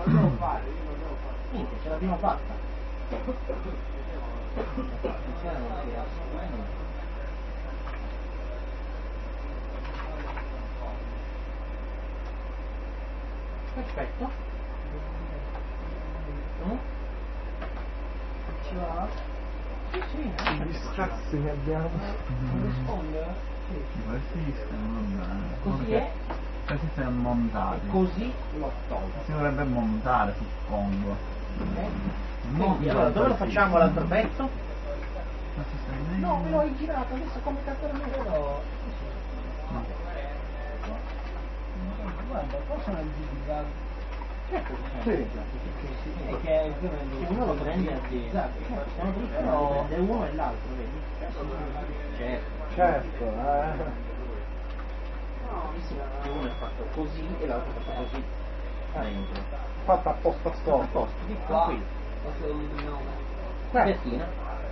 devo fare, io non devo fare. Niente, ce l'abbiamo fatta. Perfetto. Ci va? Sì, sì. Gli scazzi che abbiamo. Non risponde? Sì. Questi stanno bene. Così è? Questi sono montati. Così l'ho tolto. Si dovrebbe montare, suppongo. Quindi, allora, dove lo facciamo l'altro pezzo? Ma si sta bene? No, me lo hai girato, adesso come cazzo me lo... Guarda, possono girato. Certo Sì. che È che uno lo prende a te. Esatto. Sono però è uno e l'altro, vedi? Certo. Certo, Uno è fatto così e l'altro è fatto così. Dentro. fatta apposta Sto a storta. posto, di qua qui. Pettina.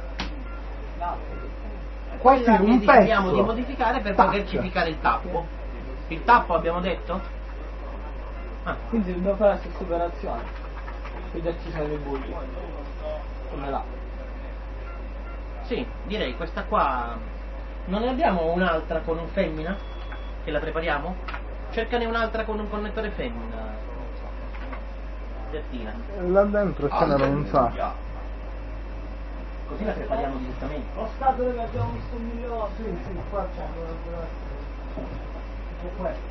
Quasi Quella che un decidiamo pezzo. di modificare per Tac. poterci ficcare il tappo. Il tappo abbiamo detto? Ah, Quindi dobbiamo fare la stessa operazione. E già ci sono i bulli. Come là. sì, direi questa qua. Non ne abbiamo un'altra con un femmina? Che la prepariamo? Cercane un'altra con un connettore femmina. Bettina. Là dentro ce n'era un sacco. Così la prepariamo direttamente. Lo scatole che abbiamo visto un milione. Sì, qua c'è tipo questo.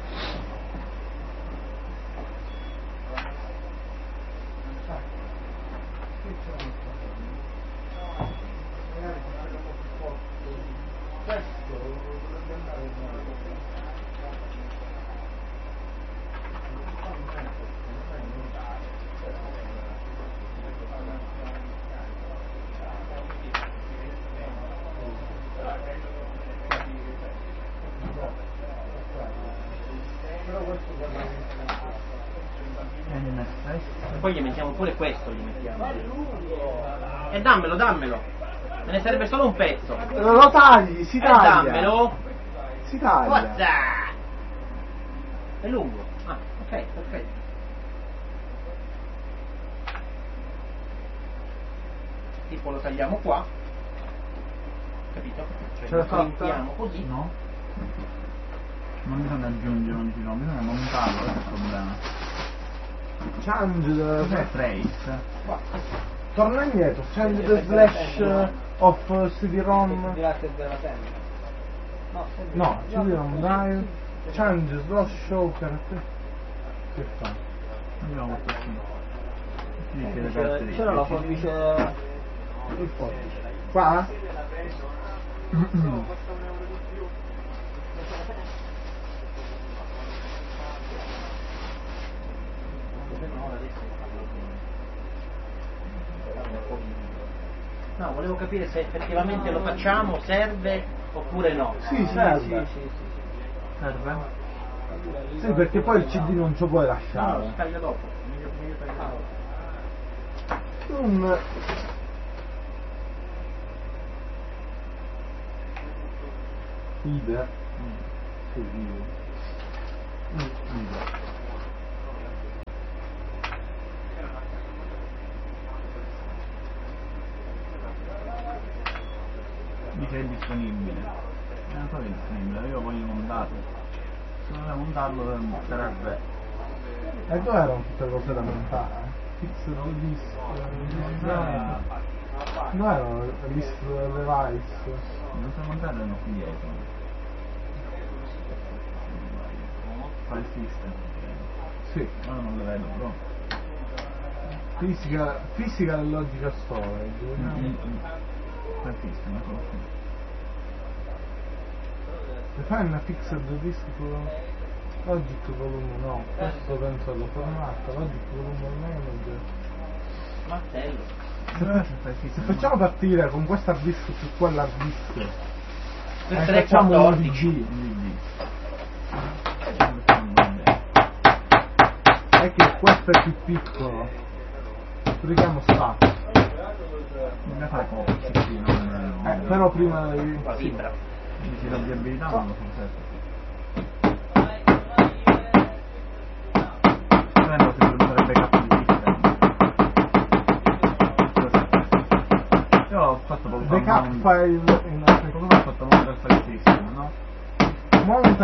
Questo dovrebbe andare E poi gli mettiamo pure questo, gli mettiamo. E dammelo, dammelo. Me ne serve solo un pezzo. Lo tagli, si E taglia. dammelo. Si taglia. Forza! È lungo. Ah, ok, perfetto. Tipo lo tagliamo qua. Capito? Cioè Ce l'hai lo fatta? crimpiamo così. No? Non bisogna aggiungere un no, bisogna montarlo, questo è il problema. Change Cos'è the... trace? Torna indietro, change the slash of CD-ROM. Grazie della tenda. No, CD-ROM drive. Change slash show character. Che fa? Andiamo così. Dice le caratteristiche. C'era la forbice. Il forbice. Qua? No, volevo capire se effettivamente lo facciamo, serve oppure no. Sì, serve. Serve? Sì, perché poi il CD non ci puoi No, lasciare. lo taglio dopo. Meglio tagliare dopo. Un... Ide. Sì, ide. Ide. Dice è disponibile. Non so che è disponibile, io voglio montarlo. Se non è montarlo sarebbe. E dove erano tutte cose da montare? Fix release. No, erano list device. Non so montare erano qui dietro. File system. Sì. Ora non lo vedo però. Physical logical storage. File system, ecco qui. Define a fixed disk logic volume no, questo penso allo formato, logic volume manager. Martello. Se facciamo partire con questa hard disk su quella hard disk Per e 3, facciamo un 14. ODG, è che questo è più piccolo, sprechiamo spazio. Bisogna fare copia, sì, non Però prima di... La vibra. dici la viabilità non lo so certo. Non è così, dovrebbe capire. Io ho fatto poco fa backup un- file in poco fa ho fatto un altro file system, no? monta